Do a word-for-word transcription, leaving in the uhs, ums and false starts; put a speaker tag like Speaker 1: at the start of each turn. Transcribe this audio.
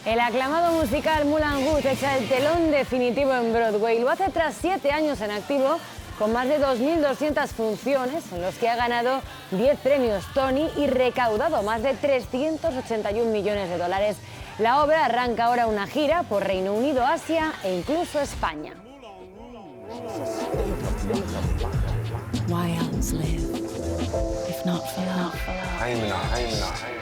Speaker 1: El aclamado musical Moulin Rouge echa el telón definitivo en Broadway. Lo hace tras siete años en activo, con más de dos mil doscientas funciones, en los que ha ganado diez premios Tony y recaudado más de trescientos ochenta y un millones de dólares. La obra arranca ahora una gira por Reino Unido, Asia e incluso España. Why else live if not for love?